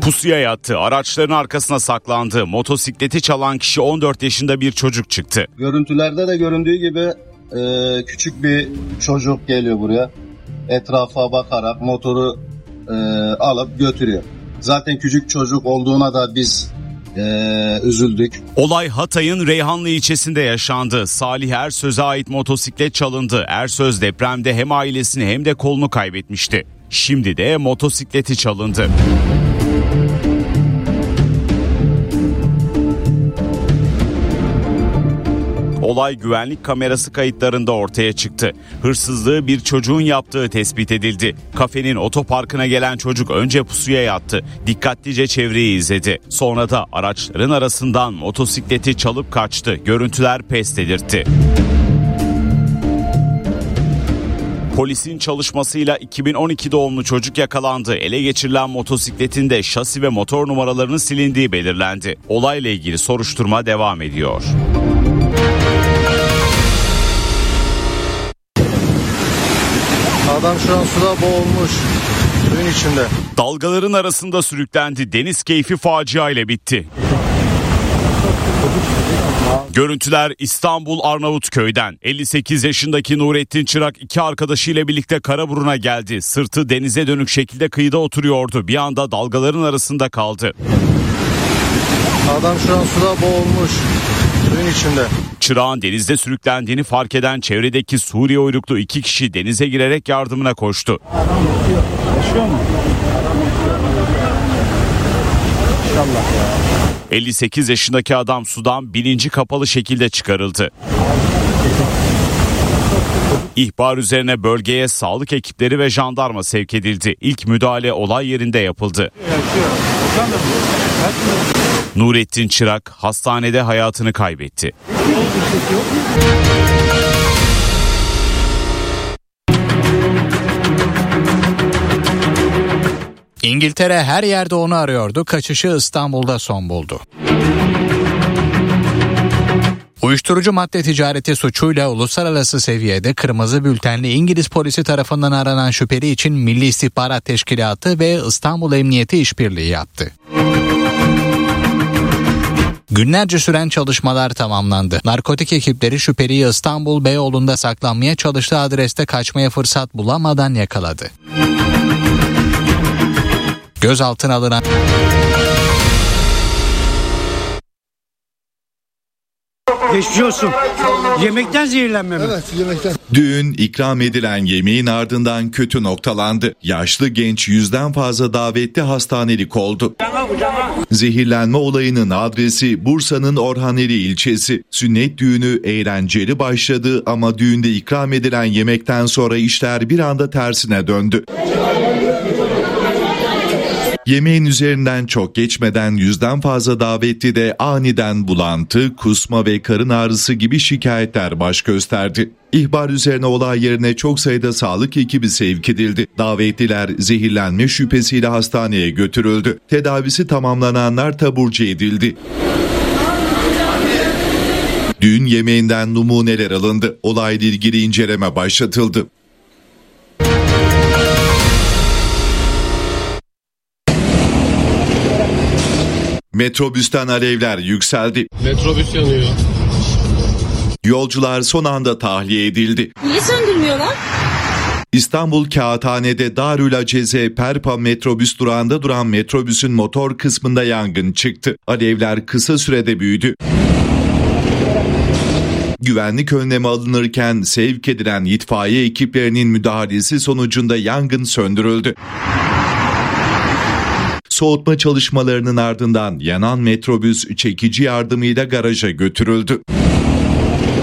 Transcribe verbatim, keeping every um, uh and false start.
Pusuya yattı, araçların arkasına saklandı. Motosikleti çalan kişi on dört yaşında bir çocuk çıktı. Görüntülerde de göründüğü gibi e, küçük bir çocuk geliyor buraya. Etrafa bakarak motoru e, alıp götürüyor. Zaten küçük çocuk olduğuna da biz e, üzüldük. Olay Hatay'ın Reyhanlı ilçesinde yaşandı. Salih Ersöz'e ait motosiklet çalındı. Ersöz depremde hem ailesini hem de kolunu kaybetmişti. Şimdi de motosikleti çalındı. Olay güvenlik kamerası kayıtlarında ortaya çıktı. Hırsızlığı bir çocuğun yaptığı tespit edildi. Kafenin otoparkına gelen çocuk önce pusuya yattı. Dikkatlice çevreyi izledi. Sonra da araçların arasından motosikleti çalıp kaçtı. Görüntüler pes dedirtti. Polisin çalışmasıyla iki bin on iki doğumlu çocuk yakalandı. Ele geçirilen motosikletin de şasi ve motor numaralarının silindiği belirlendi. Olayla ilgili soruşturma devam ediyor. Adam şu an suda boğulmuş, suyun içinde. Dalgaların arasında sürüklendi. Deniz keyfi facia ile bitti. Görüntüler İstanbul Arnavutköy'den. elli sekiz yaşındaki Nurettin Çırak iki arkadaşıyla birlikte Karaburun'a geldi. Sırtı denize dönük şekilde kıyıda oturuyordu. Bir anda dalgaların arasında kaldı. Adam şu an suda boğulmuş, suyun içinde. Çırak'ın denizde sürüklendiğini fark eden çevredeki Suriye uyruklu iki kişi denize girerek yardımına koştu. Adam yaşıyor. Yaşıyor mu? Adam yaşıyor. İnşallah ya. elli sekiz yaşındaki adam sudan bilinci kapalı şekilde çıkarıldı. İhbar üzerine bölgeye sağlık ekipleri ve jandarma sevk edildi. İlk müdahale olay yerinde yapıldı. Nurettin Çırak hastanede hayatını kaybetti. İngiltere her yerde onu arıyordu. Kaçışı İstanbul'da son buldu. Uyuşturucu madde ticareti suçuyla uluslararası seviyede kırmızı bültenli İngiliz polisi tarafından aranan şüpheli için Milli İstihbarat Teşkilatı ve İstanbul Emniyeti işbirliği yaptı. Günlerce süren çalışmalar tamamlandı. Narkotik ekipleri şüpheliyi İstanbul Beyoğlu'nda saklanmaya çalıştığı adreste kaçmaya fırsat bulamadan yakaladı. Gözaltına alınan... Geçmiş olsun. Yemekten zehirlenme mi? Evet, yemekten. Düğün ikram edilen yemeğin ardından kötü noktalandı. Yaşlı genç yüzden fazla davetli hastanelik oldu. Zehirlenme olayının adresi Bursa'nın Orhaneli ilçesi. Sünnet düğünü eğlenceli başladı ama düğünde ikram edilen yemekten sonra işler bir anda tersine döndü. Yemeğin üzerinden çok geçmeden yüzden fazla davetli de aniden bulantı, kusma ve karın ağrısı gibi şikayetler baş gösterdi. İhbar üzerine olay yerine çok sayıda sağlık ekibi sevk edildi. Davetliler zehirlenme şüphesiyle hastaneye götürüldü. Tedavisi tamamlananlar taburcu edildi. Düğün yemeğinden numuneler alındı. Olayla ilgili inceleme başlatıldı. Metrobüsten alevler yükseldi. Metrobüs yanıyor. Yolcular son anda tahliye edildi. Niye söndürmüyorlar? İstanbul Kağıthane'de Darül Aceze Perpa metrobüs durağında duran metrobüsün motor kısmında yangın çıktı. Alevler kısa sürede büyüdü. Güvenlik önlemi alınırken sevk edilen itfaiye ekiplerinin müdahalesi sonucunda yangın söndürüldü. Soğutma çalışmalarının ardından yanan metrobüs çekici yardımıyla garaja götürüldü.